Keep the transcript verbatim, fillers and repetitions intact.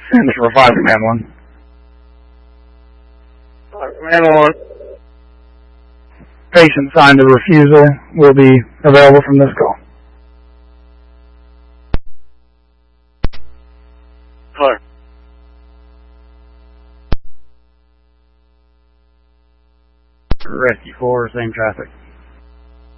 And for five command one. Command one. Patient signed the refusal will be available from this call. Clear. Rescue four, same traffic.